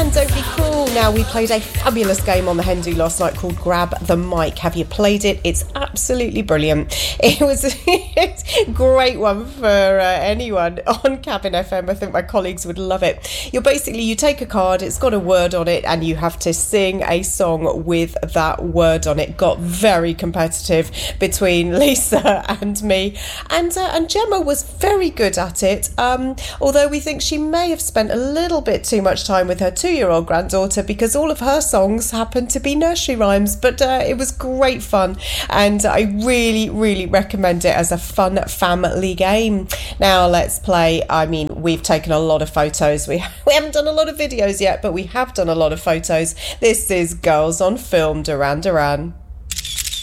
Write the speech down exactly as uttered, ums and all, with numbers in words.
and Don't Be Cruel. Now, we played a fabulous game on the Hen Do last night called Grab the Mic. Have you played it? It's absolutely brilliant. It was a great one for uh, anyone on Cabin F M. I think my colleagues would love it. You're basically, you take a card, it's got a word on it, and you have to sing a song with that word on it. Got very competitive between Lisa and me, and uh, and Gemma was very good at it, um, although we think she may have spent a little bit too much time with her two-year-old granddaughter because all of her songs happen to be nursery rhymes. But uh, it was great fun, and I really, really recommend it as a fun family game. Now let's play. I mean, we've taken a lot of photos. We, we haven't done a lot of videos yet, but we have done a lot of photos. This is Girls on Film, Duran Duran.